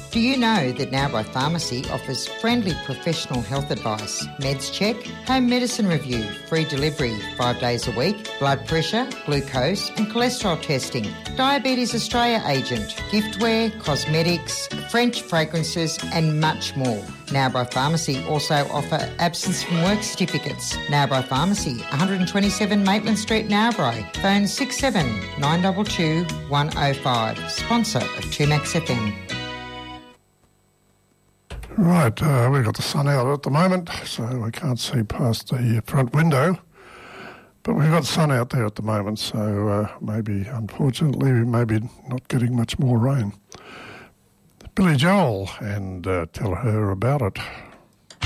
Do you know that Narrabri Pharmacy offers friendly professional health advice, meds check, home medicine review, free delivery 5 days a week, blood pressure, glucose and cholesterol testing, Diabetes Australia agent, giftware, cosmetics, French fragrances and much more. Narrabri Pharmacy also offer absence from work certificates. Narrabri Pharmacy, 127 Maitland Street, Narrabri. Phone 67 922 105. Sponsor of 2Max FM. Right, we've got the sun out at the moment, so we can't see past the front window. But we've got sun out there at the moment, so maybe, unfortunately, we may be not getting much more rain. Billy Joel, and tell her about it.